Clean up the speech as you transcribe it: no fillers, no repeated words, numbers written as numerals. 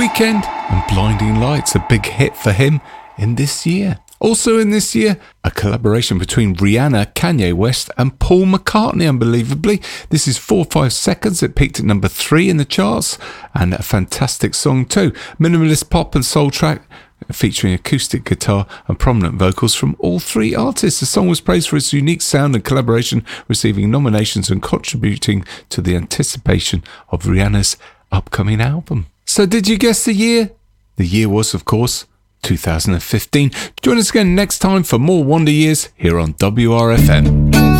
Weeknd and Blinding Lights, a big hit for him in this year. Also in this year, a collaboration between Rihanna, Kanye West and Paul McCartney, unbelievably. This is 4-5 Seconds. It peaked at number 3 in the charts, and a fantastic song too. Minimalist pop and soul track featuring acoustic guitar and prominent vocals from all three artists. The song was praised for its unique sound and collaboration, receiving nominations and contributing to the anticipation of Rihanna's upcoming album. So did you guess the year? The year was, of course, 2015. Join us again next time for more Wonder Years here on WRFM.